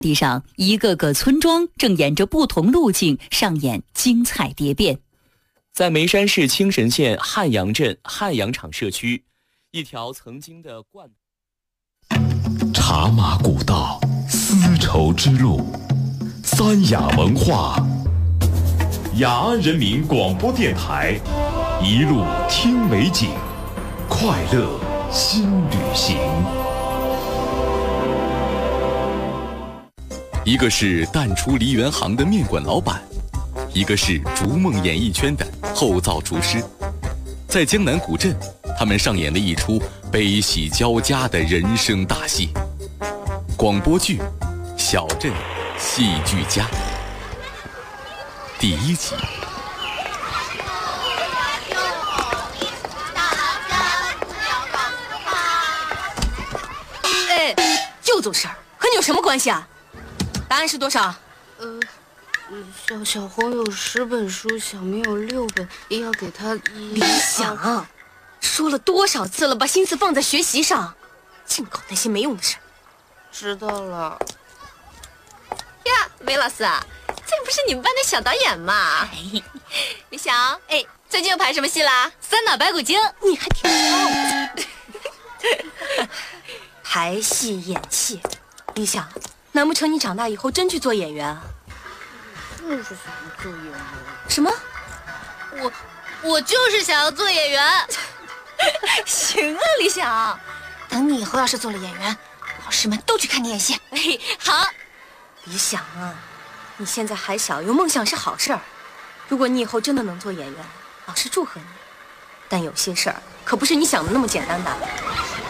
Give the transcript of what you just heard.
地上一个个村庄正沿着不同路径上演精彩蝶变。 在眉山市青神县汉阳镇汉阳场社区，一条曾经的茶马古道，丝绸之路，三雅文化，雅安人民广播电台，一路听美景，快乐新旅行。 一个是淡出梨园行的面馆老板，一个是逐梦演艺圈的后灶厨师。在江南古镇，他们上演了一出悲喜交加的人生大戏。广播剧《小镇戏剧家》第1集。 哎，又做事儿，和你有什么关系啊？答案是多少？ 小红有10本书，小明有6本，也要给他李想，说了多少次了，把心思放在学习上，净搞那些没用的事。 知道了。 呀，梅老师啊，这不是你们班的小导演吗？李想，哎，最近又排什么戏啦？《三打白骨精》，你还挺好。排戏演戏，李想，难不成你长大以后真去做演员啊？ 就是想做演员。 什么？我就是想要做演员。行啊，李想，等你以后要是做了演员，老师们都去看你演戏。哎，好。李想啊，你现在还小，有梦想是好事儿。如果你以后真的能做演员，老师祝贺你。但有些事儿可不是你想的那么简单的。